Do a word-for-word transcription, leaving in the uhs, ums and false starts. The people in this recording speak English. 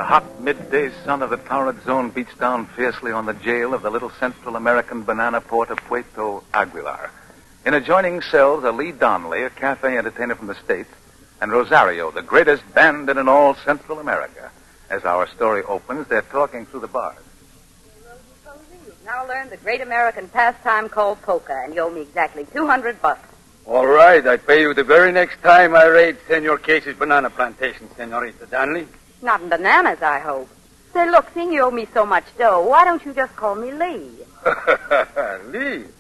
hot midday sun of the torrid zone beats down fiercely on the jail of the little Central American banana port of Puerto Aguilar. In adjoining cells are Lee Donnelly, a cafe entertainer from the States, and Rosario, the greatest bandit in all Central America. As our story opens, they're talking through the bars. You've now learned the great American pastime called polka, and you owe me exactly two hundred bucks. All right, I pay you the very next time I raid Senor Casey's banana plantation, Senorita Donnelly. Not in bananas, I hope. Say, look, seeing you owe me so much dough, why don't you just call me Lee? Lee?